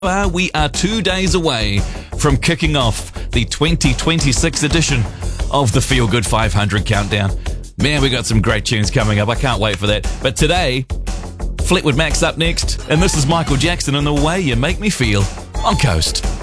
We are 2 days away from kicking off the 2026 edition of the Feel Good 500 Countdown. Man, we got some great tunes coming up. I can't wait for that. But today, Fleetwood Mac's up next, and this is Michael Jackson and The Way You Make Me Feel on Coast.